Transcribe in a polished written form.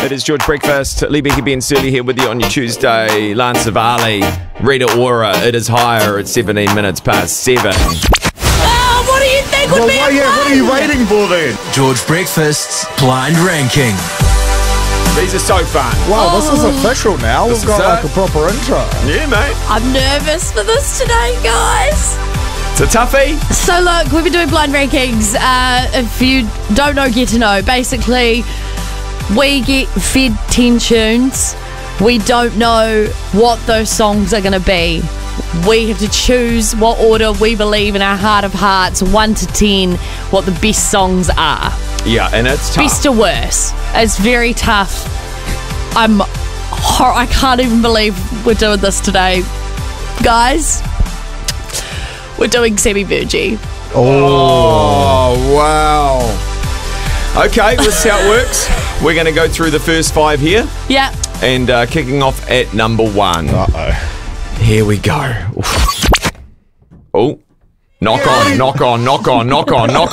It is George Breakfast. Lee Becky Ben Surly here with you on your Tuesday. Lance Savali, Rita Ora. It is higher at 17 minutes past 7. Oh, what do you think would be a what are you waiting for then? George Breakfast's Blind Ranking. These are so fun. Wow, this is official now. This We've got is like it. a proper intro. Yeah, mate. I'm nervous for this today, guys. It's a toughie. So look, we've been doing blind rankings. If you don't know, get to know. Basically, we get fed 10 tunes. We don't know what those songs are going to be. We have to choose what order we believe in our heart of hearts, 1 to 10, what the best songs are. Yeah, and it's tough. Best to worst. It's very tough. I can't even believe we're doing this today. Guys, we're doing Sammy Virgie. Oh, wow. Okay, let's see how it works. We're going to go through the first 5 here. Yeah. And kicking off at number 1. Uh-oh. Here we go. Oh, knock on, knock on, knock on, knock on, knock on.